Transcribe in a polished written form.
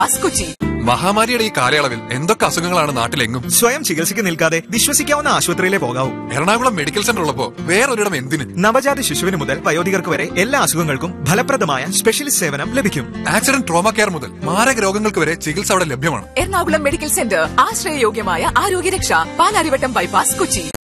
കൊച്ചി. മഹാമാരിയുടെ ഈ കാലയളവിൽ എന്തൊക്കെ അസുഖങ്ങളാണ് നാട്ടിലെങ്ങും? സ്വയം ചികിത്സയ്ക്ക് നിൽക്കാതെ വിശ്വസിക്കാവുന്ന ആശുപത്രിയിലെ പോകാവൂ. എറണാകുളം മെഡിക്കൽ സെന്റർ ഉള്ളപ്പോ വേറൊരിടം എന്തിന്? നവജാത ശിശുവിന് മുതൽ വയോധികർക്ക് വരെ എല്ലാ അസുഖങ്ങൾക്കും ഫലപ്രദമായ സ്പെഷ്യലിസ്റ്റ് സേവനം ലഭിക്കും. ആക്സിഡന്റ് ട്രോമ കെയർ മുതൽ മാരക രോഗങ്ങൾക്ക് വരെ ചികിത്സ അവിടെ ലഭ്യമാണ്. Ernakulam medical centre ആശ്രയയോഗ്യമായ ആരോഗ്യരക്ഷ. Palarivattom bypass, Kochi.